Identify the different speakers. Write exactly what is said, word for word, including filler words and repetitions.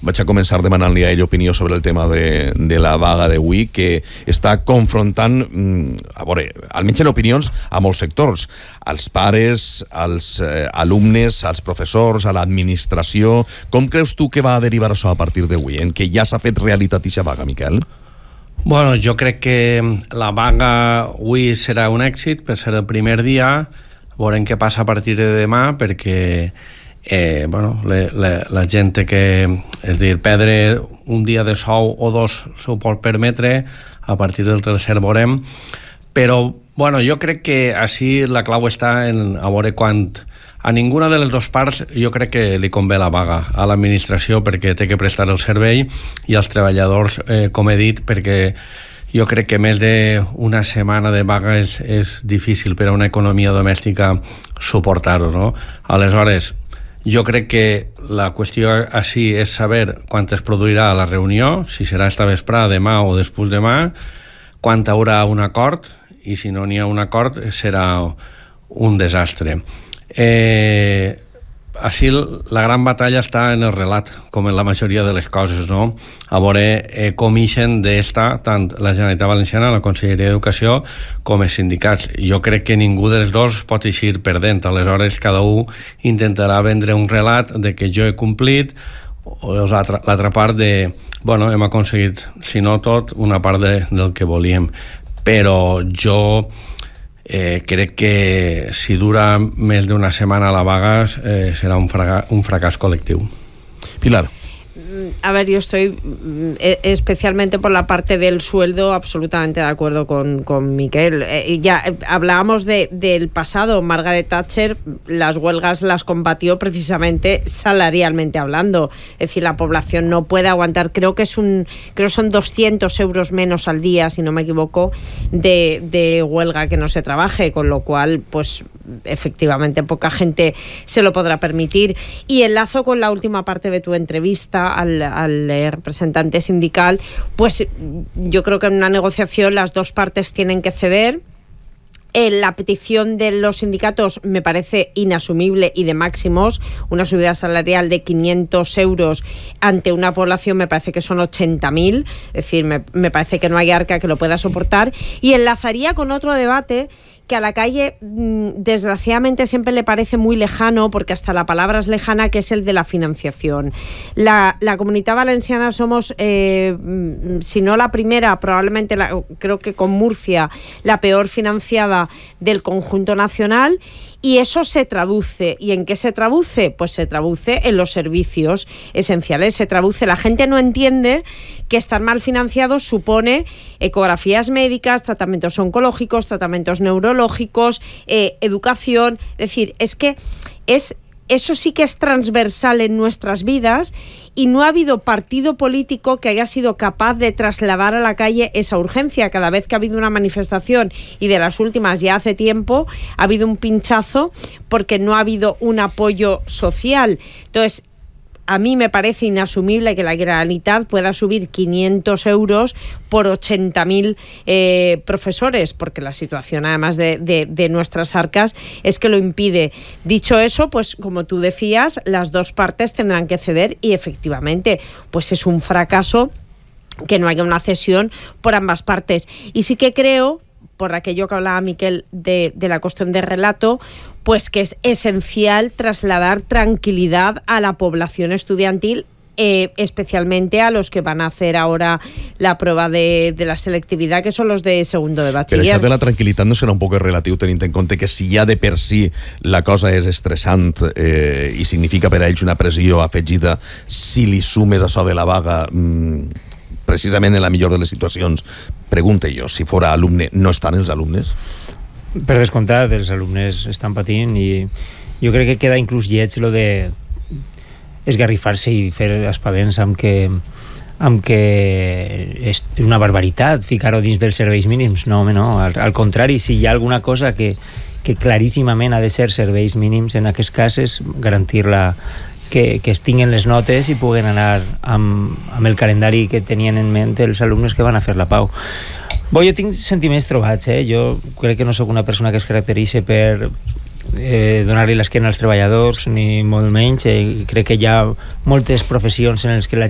Speaker 1: vaig a començar demanant-li a ell opinió sobre el tema de, de la vaga d'avui, que està confrontant, a veure, almenys en opinions, a molts sectors, als pares, als eh, alumnes, als professors, a l'administració. Com creus tu que va derivar això a partir d'avui, en què ja s'ha fet realitat aquesta vaga, Miquel?
Speaker 2: Bueno, jo crec que la vaga avui serà un èxit, per ser el primer dia. Veurem què passa a partir de demà, perquè eh, bueno, le, le, la gent que, és dir, perdre un dia de sou o dos s'ho pot permetre, a partir del tercer veurem, però bueno, jo crec que així la clau està en a veure quan a ninguna de les dues parts jo crec que li convé la vaga, a l'administració perquè té que prestar el servei i als treballadors, eh, com he dit, perquè jo crec que més d'una setmana de vaga és, és difícil per a una economia domèstica suportar-ho, no? Aleshores, jo crec que la qüestió així és saber quan es produirà la reunió, si serà esta vesprada, demà o després demà, quan hi haurà un acord, i si no n'hi ha un acord serà un desastre. Eh... Així la gran batalla està en el relat, com en la majoria de les coses, no? A veure eh, com ixen d'esta tant la Generalitat Valenciana, la Conselleria d'Educació, com els sindicats. Jo crec que ningú dels dos pot eixir perdent. Aleshores, cada un intentarà vendre un relat de que jo he complit, o l'altra part de, bueno, hem aconseguit, si no tot, una part de, del que volíem. Però jo... Eh, crec que si dura més d'una setmana la vaga eh, serà un, fraca- un fracàs col·lectiu.
Speaker 1: Pilar.
Speaker 3: A ver, yo estoy especialmente por la parte del sueldo absolutamente de acuerdo con, con Miquel. Eh, ya eh, hablábamos de, del pasado. Margaret Thatcher las huelgas las combatió precisamente salarialmente hablando. Es decir, la población no puede aguantar. Creo que es un, creo son doscientos euros menos al día, si no me equivoco, de, de huelga que no se trabaje, con lo cual, pues efectivamente poca gente se lo podrá permitir. Y enlazo con la última parte de tu entrevista al, al representante sindical, pues yo creo que en una negociación las dos partes tienen que ceder. Eh, la petición de los sindicatos me parece inasumible y de máximos. Una subida salarial de quinientos euros ante una población me parece que son ochenta mil. Es decir, me, me parece que no hay arca que lo pueda soportar. Y enlazaría con otro debate que a la calle desgraciadamente siempre le parece muy lejano, porque hasta la palabra es lejana, que es el de la financiación. La, la Comunitat Valenciana somos, eh, si no la primera, probablemente la, creo que con Murcia, la peor financiada del conjunto nacional. Y eso se traduce. ¿Y en qué se traduce? Pues se traduce en los servicios esenciales. Se traduce. La gente no entiende que estar mal financiados supone ecografías médicas, tratamientos oncológicos, tratamientos neurológicos, eh, educación. Es decir, es que es... Eso sí que es transversal en nuestras vidas y no ha habido partido político que haya sido capaz de trasladar a la calle esa urgencia. Cada vez que ha habido una manifestación, y de las últimas ya hace tiempo, ha habido un pinchazo porque no ha habido un apoyo social. Entonces, a mí me parece inasumible que la Generalitat pueda subir quinientos euros por ochenta mil eh, profesores, porque la situación, además de, de, de nuestras arcas, es que lo impide. Dicho eso, pues como tú decías, las dos partes tendrán que ceder y efectivamente, pues es un fracaso que no haya una cesión por ambas partes. Y sí que creo, por aquello que hablaba Miquel de, de la cuestión de relato, pues que es esencial trasladar tranquilidad a la población estudiantil, eh, especialmente a los que van a hacer ahora la prueba de, de la selectividad, que son los de segundo de batxiller.
Speaker 1: Però això de la tranquil·litat no serà un poc relatiu, tenint en compte que si ja de per si la cosa és estressant eh, i significa per a ells una pressió afegida, si li sumes això de la vaga, mmm, precisament en la millor de les situacions, pregunte jo, si fora alumne, no estan els alumnes?
Speaker 4: Per descomptat, els alumnes estan patint i jo crec que queda inclús lleig lo de esgarrifar-se i fer espavents amb que, amb que és una barbaritat ficar-ho dins dels serveis mínims. No, home, no. Al, al contrari, si hi ha alguna cosa que, que claríssimament ha de ser serveis mínims, en aquests casos garantir la, que, que es tinguen les notes i puguen anar amb, amb el calendari que tenien en ment els alumnes que van a fer la pau. Bo, jo tinc sentiments trobats, eh? Jo crec que no sóc una persona que es caracteritza per eh, donar-li l'esquena als treballadors, ni molt menys. Eh, crec que hi ha moltes professions en les que la